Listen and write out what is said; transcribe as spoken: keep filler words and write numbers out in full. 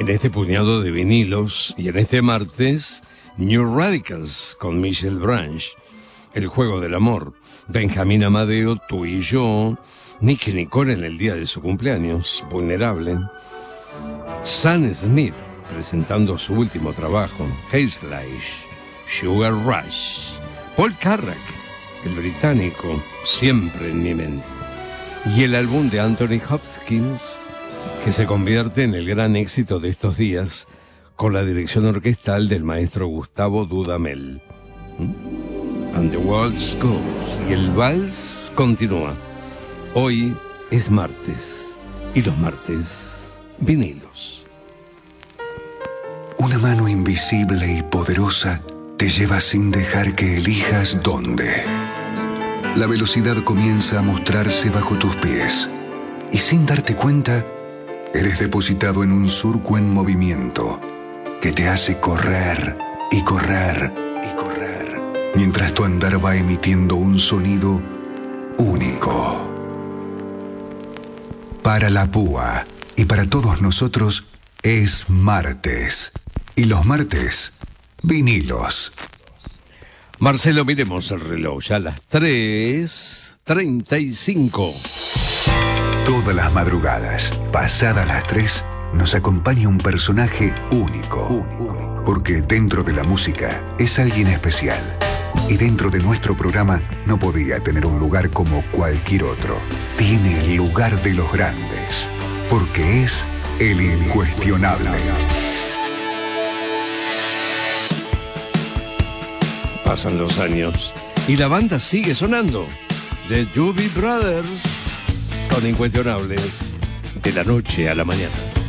en este puñado de vinilos y en este martes, New Radicals con Michelle Branch, El Juego del Amor, Benjamín Amadeo, Tú y Yo, Nicki Nicole en el día de su cumpleaños, Vulnerable, Sam Smith presentando su último trabajo, Hazelage, Sugar Rush, Paul Carrack, el británico, Siempre en mi mente, y el álbum de Anthony Hopkins, que se convierte en el gran éxito de estos días con la dirección orquestal del maestro Gustavo Dudamel. ¿Mm? And the waltz goes, y el vals continúa. Hoy es martes, y los martes, vinilos. Una mano invisible y poderosa te lleva sin dejar que elijas dónde. La velocidad comienza a mostrarse bajo tus pies y sin darte cuenta, eres depositado en un surco en movimiento que te hace correr y correr y correr mientras tu andar va emitiendo un sonido único. Para la púa y para todos nosotros es martes. Y los martes, vinilos. Marcelo, miremos el reloj, ya a las tres treinta y cinco. Todas las madrugadas, pasadas las tres, nos acompaña un personaje único. Único. Porque dentro de la música es alguien especial. Y dentro de nuestro programa no podía tener un lugar como cualquier otro. Tiene el lugar de los grandes. Porque es el incuestionable. Pasan los años y la banda sigue sonando. The Doobie Brothers son incuestionables de la noche a la mañana.